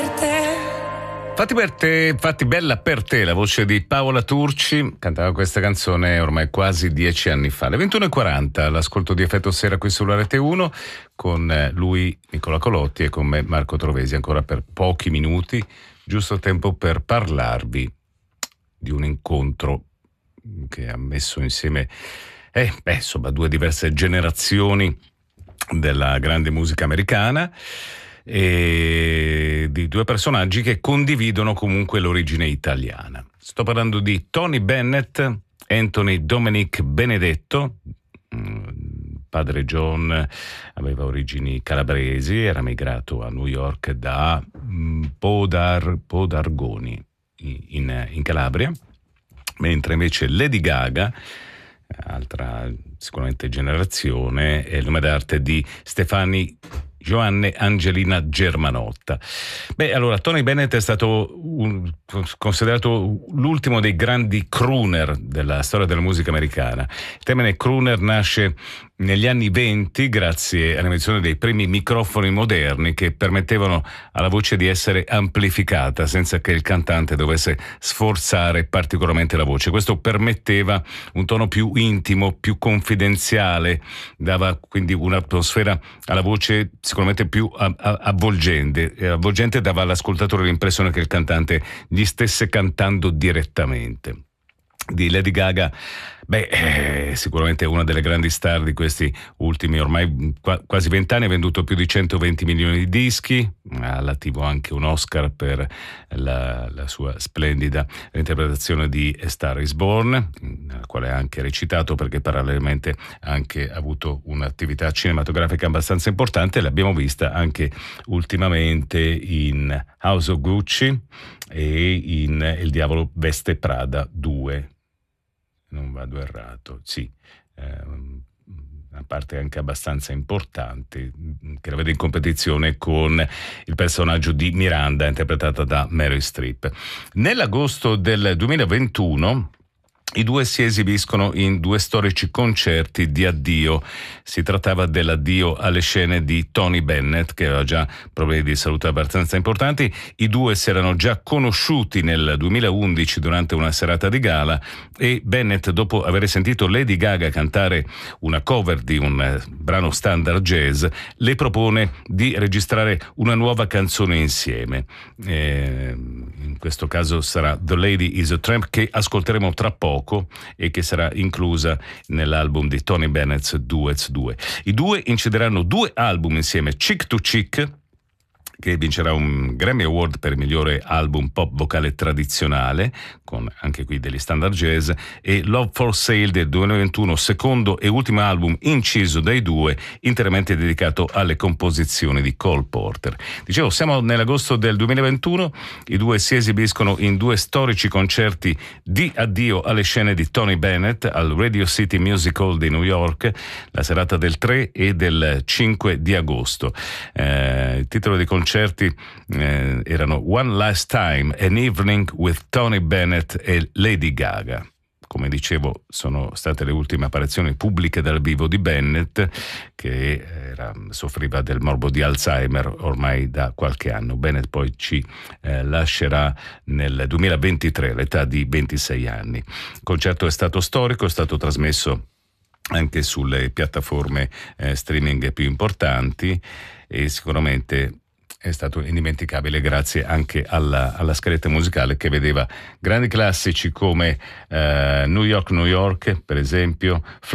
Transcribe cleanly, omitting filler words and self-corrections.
Fatti bella per te, la voce di Paola Turci, cantava questa canzone ormai quasi 10 anni fa. Le 21:40, l'ascolto di Effetto Sera qui sulla Rete 1, con lui Nicola Colotti e con me Marco Trovesi, ancora per pochi minuti, giusto tempo per parlarvi di un incontro che ha messo insieme insomma, due diverse generazioni della grande musica americana, e di due personaggi che condividono comunque l'origine italiana. Sto parlando di Tony Bennett, Anthony Dominic Benedetto. Padre John aveva origini calabresi, era migrato a New York da Podargoni in Calabria, mentre invece Lady Gaga, altra sicuramente generazione, è il nome d'arte di Stefani Joanne Angelina Germanotta. Allora, Tony Bennett è stato considerato l'ultimo dei grandi crooner della storia della musica americana. Il termine crooner nasce negli anni 20 grazie all'invenzione dei primi microfoni moderni che permettevano alla voce di essere amplificata senza che il cantante dovesse sforzare particolarmente la voce. Questo permetteva un tono più intimo, più confidenziale, dava quindi un'atmosfera alla voce sicuramente più avvolgente, dava all'ascoltatore l'impressione che il cantante gli stesse cantando direttamente. Di Lady Gaga, sicuramente una delle grandi star di questi ultimi ormai quasi 20 anni, ha venduto più di 120 milioni di dischi, ha all'attivo anche un Oscar per la sua splendida interpretazione di A Star is Born, nella quale ha anche recitato, perché parallelamente ha anche avuto un'attività cinematografica abbastanza importante. L'abbiamo vista anche ultimamente in House of Gucci e in Il diavolo veste Prada 2. Non vado errato, sì, una parte anche abbastanza importante, che la vede in competizione con il personaggio di Miranda, interpretata da Meryl Streep. Nell'agosto del 2021 i due si esibiscono in due storici concerti di addio. Si trattava dell'addio alle scene di Tony Bennett, che aveva già problemi di salute abbastanza importanti. I due si erano già conosciuti nel 2011 durante una serata di gala, e Bennett, dopo aver sentito Lady Gaga cantare una cover di un brano standard jazz, le propone di registrare una nuova canzone insieme. In questo caso sarà The Lady is a Tramp, che ascolteremo tra poco e che sarà inclusa nell'album di Tony Bennett's Duets 2. I due incideranno 2 album insieme: Chick to Chick, che vincerà un Grammy Award per migliore album pop vocale tradizionale, con anche qui degli standard jazz, e Love for Sale del 2021, secondo e ultimo album inciso dai due, interamente dedicato alle composizioni di Cole Porter. Dicevo, siamo nell'agosto del 2021, i due si esibiscono in 2 storici concerti di addio alle scene di Tony Bennett al Radio City Music Hall di New York, la serata del 3 e del 5 di agosto. Il titolo dei concerti erano One Last Time, An Evening with Tony Bennett e Lady Gaga. Come dicevo, sono state le ultime apparizioni pubbliche dal vivo di Bennett, che soffriva del morbo di Alzheimer ormai da qualche anno. Bennett poi ci lascerà nel 2023 all'età di 26 anni. Il concerto è stato storico, è stato trasmesso anche sulle piattaforme streaming più importanti, e sicuramente è stato indimenticabile grazie anche alla scaletta musicale, che vedeva grandi classici come New York, New York, per esempio,